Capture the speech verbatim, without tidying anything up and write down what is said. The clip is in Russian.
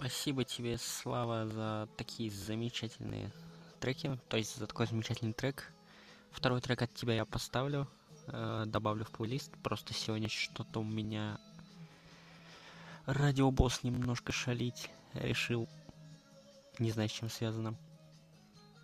Спасибо тебе, Слава, за такие замечательные треки, то есть за такой замечательный трек. Второй трек от тебя я поставлю, э, добавлю в плейлист. Просто сегодня что-то у меня радиобосс немножко шалить решил. Не знаю, с чем связано.